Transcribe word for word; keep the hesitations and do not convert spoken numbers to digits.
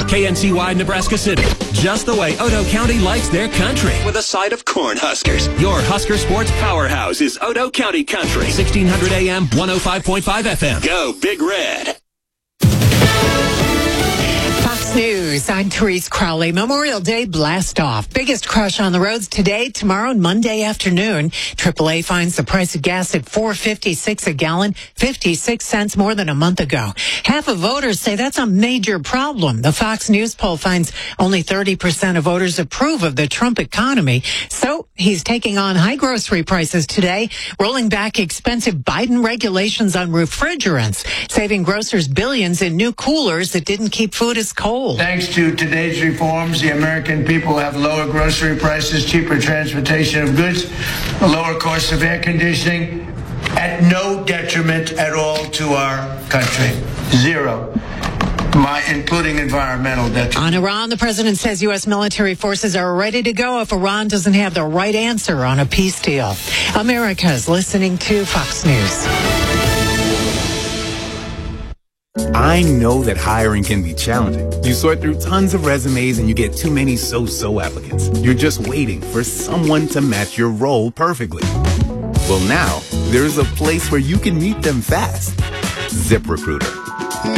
K N C Y, Nebraska City. Just the way Otoe County likes their country. With a side of Cornhuskers. Your Husker sports powerhouse is Otoe County Country. sixteen hundred A M, one oh five point five F M. Go Big Red. Fox News, I'm Therese Crowley. Memorial Day blast off. Biggest crush on the roads today, tomorrow, and Monday afternoon. triple A finds the price of gas at four fifty-six a gallon, fifty-six cents more than a month ago. Half of voters say that's a major problem. The Fox News poll finds only thirty percent of voters approve of the Trump economy. So he's taking on high grocery prices today, rolling back expensive Biden regulations on refrigerants, saving grocers billions in new coolers that didn't keep food as cold. Thanks to today's reforms, the American people have lower grocery prices, cheaper transportation of goods, a lower cost of air conditioning, at no detriment at all to our country. Zero. My, including environmental detriment. On Iran, the president says U S military forces are ready to go if Iran doesn't have the right answer on a peace deal. America's listening to Fox News. I know that hiring can be challenging. You sort through tons of resumes and you get too many so-so applicants. You're just waiting for someone to match your role perfectly. Well, now, there's a place where you can meet them fast. ZipRecruiter.